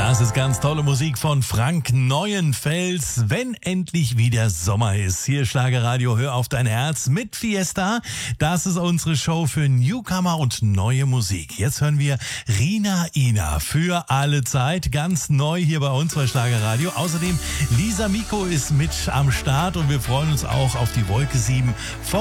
Das ist ganz tolle Musik von Frank Neuenfels, wenn endlich wieder Sommer ist. Hier Schlagerradio, hör auf dein Herz mit Fiesta. Das ist unsere Show für Newcomer und neue Musik. Jetzt hören wir Rina Ina für alle Zeit, ganz neu hier bei uns bei Schlagerradio. Außerdem Lisa Miko ist mit am Start und wir freuen uns auch auf die Wolke 7 von